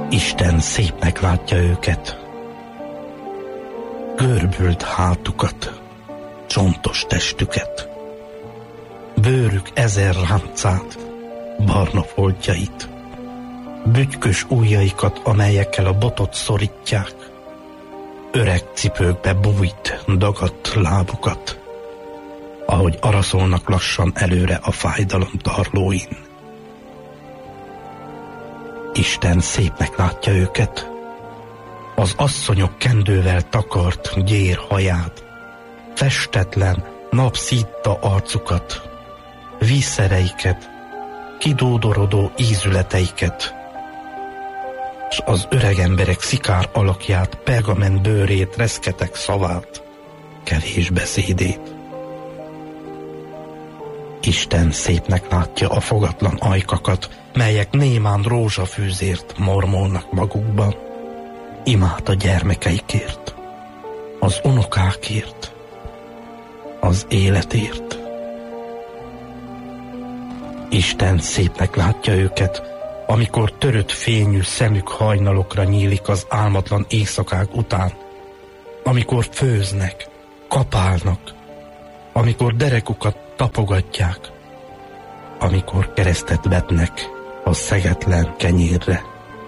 Isten szépnek látja őket. Görbült hátukat, csontos testüket, bőrük 1000 ráncát, barna foltjait, bütykös ujjaikat, amelyekkel a botot szorítják, öreg cipőkbe bújt, dagadt lábukat, ahogy araszolnak lassan előre a fájdalom tarlóin. Isten szépnek látja őket. Az asszonyok kendővel takart gyér haját, festetlen, napszítta arcukat, vízszereiket, kidódorodó ízületeiket, s az öreg emberek szikár alakját, pergament bőrét, reszketek szavát, kevés beszédét. Isten szépnek látja a fogatlan ajkakat, melyek némán rózsafűzért mormolnak magukban. Imád a gyermekeikért, az unokákért, az életért. Isten szépnek látja őket, amikor törött fényű szemük hajnalokra nyílik az álmatlan éjszakák után, amikor főznek, kapálnak, amikor derekukat tapogatják, amikor keresztet vetnek a szegetlen kenyérre.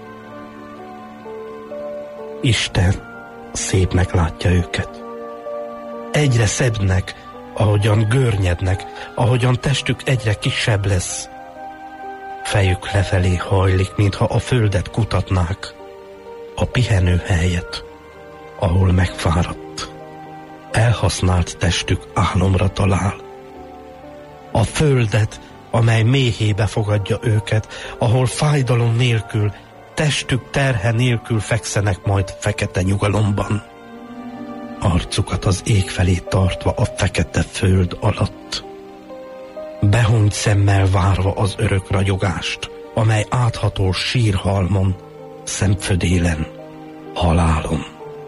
Isten szépnek látja őket. Egyre szebbnek, ahogyan görnyednek, ahogyan testük egyre kisebb lesz. Fejük lefelé hajlik, mintha a földet kutatnák, a pihenő helyet, ahol megfáradt, elhasznált testük álomra talál. A földet, amely méhébe fogadja őket, ahol fájdalom nélkül, testük terhe nélkül fekszenek majd fekete nyugalomban, arcukat az ég felé tartva a fekete föld alatt, behunyt szemmel várva az örök ragyogást, amely áthatol sírhalmon, szemfödélen, halálon.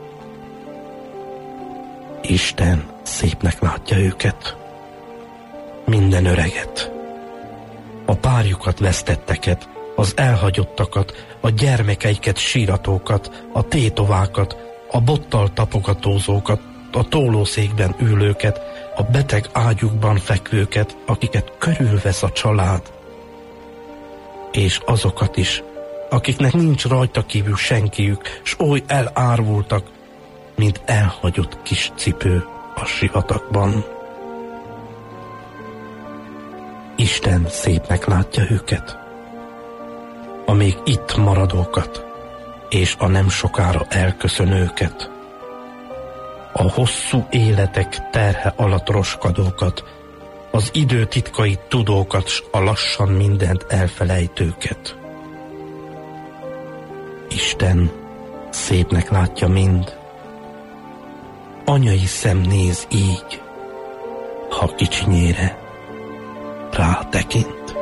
Isten szépnek látja őket, minden öreget, a párjukat vesztetteket, az elhagyottakat, a gyermekeiket, síratókat, a tétovákat, a bottal tapogatózókat, a tólószékben ülőket, a beteg ágyukban fekvőket, akiket körülvesz a család, és azokat is, akiknek nincs rajta kívül senkiük, s oly elárvultak, mint elhagyott kis cipő a sivatagban. Isten szépnek látja őket, a még itt maradókat, és a nem sokára elköszönőket, a hosszú életek terhe alatt roskadókat, az idő titkait tudókat, s a lassan mindent elfelejtőket. Isten szépnek látja mind, anyai szem néz így, ha kicsinyére rátekint.